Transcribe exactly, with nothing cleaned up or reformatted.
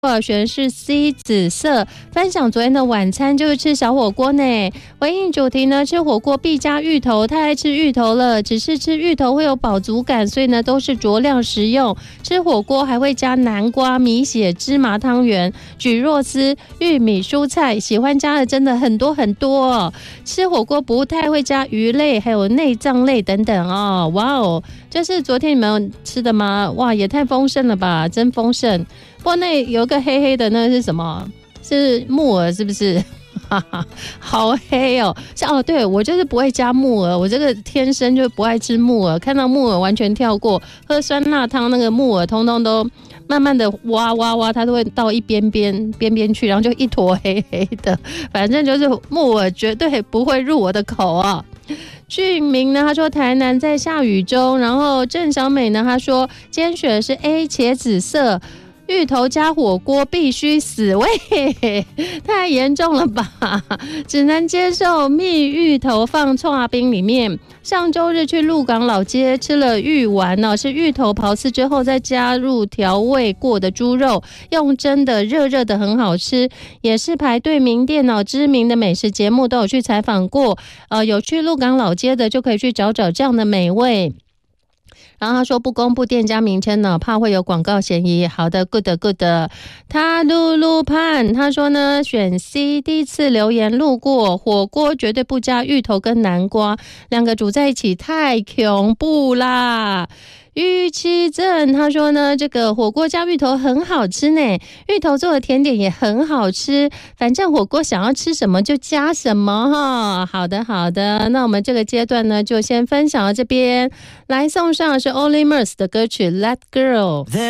选是 C 紫色，分享昨天的晚餐就是吃小火锅呢。回应主题呢，吃火锅必加芋头，太爱吃芋头了，只是吃芋头会有饱足感，所以呢都是酌量食用。吃火锅还会加南瓜、米血、芝麻汤圆、蒟蒻丝、玉米、蔬菜，喜欢加的真的很多很多哦。吃火锅不太会加鱼类，还有内脏类等等哦。哇哦，这是昨天你们吃的吗？哇，也太丰盛了吧，真丰盛。不过那有个黑黑的，那是什么？是木耳是不是？好黑哦！像哦，对，我就是不会加木耳，我这个天生就不爱吃木耳，看到木耳完全跳过。喝酸辣汤那个木耳，通通都慢慢的挖挖挖，它都会到一边边边边去，然后就一坨黑黑的。反正就是木耳绝对不会入我的口啊。俊明呢，他说台南在下雨中，然后郑小美呢，他说今天选的是 A 茄紫色。芋头加火锅必须死，喂，太严重了吧？只能接受蜜芋头放剉冰里面。上周日去鹿港老街吃了芋丸哦，是芋头刨丝之后再加入调味过的猪肉，用蒸的热热的很好吃，也是排队名店哦，知名的美食节目都有去采访过。呃，有去鹿港老街的就可以去找找这样的美味。然后他说不公布店家名称呢，怕会有广告嫌疑。好的 ，good good。他露露盼他说呢，选 C， 第一次留言路过，火锅绝对不加芋头跟南瓜，两个煮在一起太恐怖啦。玉七正他说呢，这个火锅加芋头很好吃呢，芋头做的甜点也很好吃，反正火锅想要吃什么就加什么哈。好的好的，那我们这个阶段呢就先分享到这边，来送上的是 Only Murs 的歌曲 Let Girl。